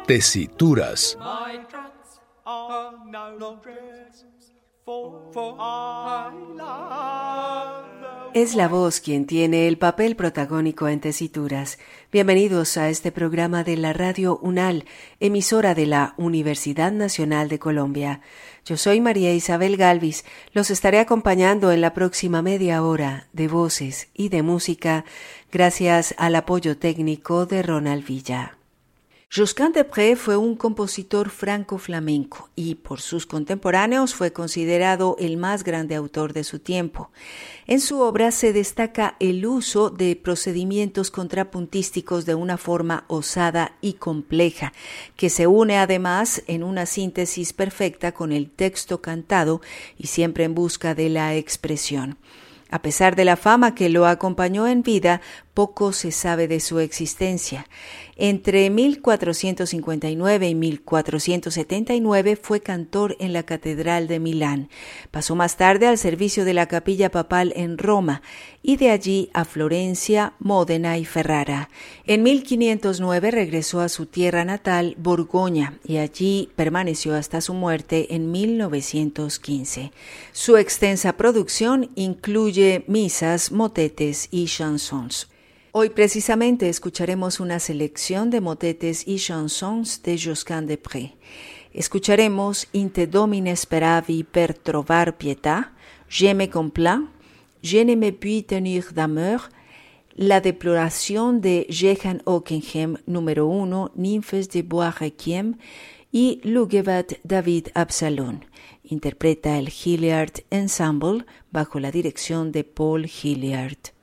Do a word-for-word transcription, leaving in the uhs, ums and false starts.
Tesituras. Es la voz quien tiene el papel protagónico en Tesituras. Bienvenidos a este programa de la Radio UNAL, emisora de la Universidad Nacional de Colombia. Yo soy María Isabel Galvis. Los estaré acompañando en la próxima media hora de voces y de música, gracias al apoyo técnico de Ronald Villa. Josquin des Prez fue un compositor franco-flamenco y por sus contemporáneos fue considerado el más grande autor de su tiempo. En su obra se destaca el uso de procedimientos contrapuntísticos de una forma osada y compleja, que se une además en una síntesis perfecta con el texto cantado y siempre en busca de la expresión. A pesar de la fama que lo acompañó en vida, poco se sabe de su existencia. Entre mil cuatrocientos cincuenta y nueve y mil cuatrocientos setenta y nueve fue cantor en la Catedral de Milán. Pasó más tarde al servicio de la Capilla Papal en Roma y de allí a Florencia, Módena y Ferrara. En mil quinientos nueve regresó a su tierra natal, Borgoña, y allí permaneció hasta su muerte en mil novecientos quince. Su extensa producción incluye misas, motetes y chansons. Hoy precisamente escucharemos una selección de motetes y chansons de Josquin des Prez. Escucharemos In te domine speravi per trovar pietà, Je me complains, Je ne me puis tenir d'amour, La deploración de Jehan Ockenheim número uno, Nymphes de Bois Requiem y Lugevat David Absalon. Interpreta el Hilliard Ensemble bajo la dirección de Paul Hilliard.